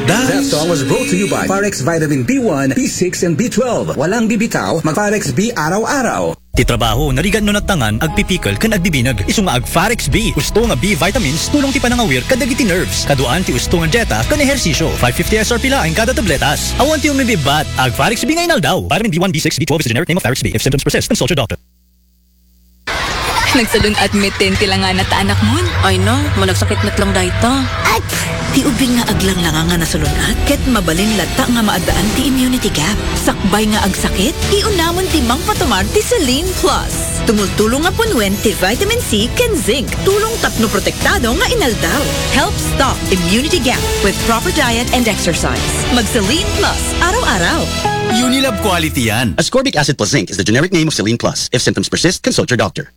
That song was brought to you by Parex Vitamin B1, B6, and B12. Walang bibitaw, mag-Parex B araw-araw. Ti trabaho, narigan no natangan, agpipikal, kan agbibinag. Isu nga ag-Farex B. Usto nga B vitamins, tulong ti panangawir, kadagiti nerves. Kaduan ti usto nga jeta, kan ehersisyo. 550 SRP la ang kada tabletas. Awan ti umibibat, ag-Farex B ngayon daw. Vitamin B1, B6, B12 is the generic name of Farex B. If symptoms persist, consult your doctor. Nagsalun admitin tila nga nata anak mo. Ay no, malagsakit met lang dayta. At ti ubing nga aglang lang nga nasulunat, ket mabalin lata nga maadaan ti immunity gap. Sakbay nga agsakit, iunamon ti Mang Patumar ti Celine Plus. Tumultulong nga punwen ti vitamin C ken zinc. Tulong tapno protektado nga inaldaw. Help stop immunity gap with proper diet and exercise. Mag Celine Plus, araw-araw. Unilab quality yan. Ascorbic acid plus zinc is the generic name of Celine Plus. If symptoms persist, consult your doctor.